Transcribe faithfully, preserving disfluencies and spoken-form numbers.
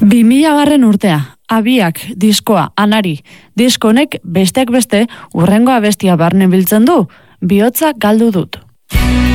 bi mila garren urtea, abiak, diskoa, anari. Diskonek besteak beste urrengo abestia barne biltzen du, bihotza galdu dut.